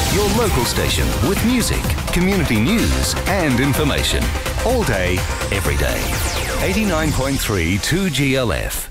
your local station with music, community news and information. All day, every day. 89.3 2GLF.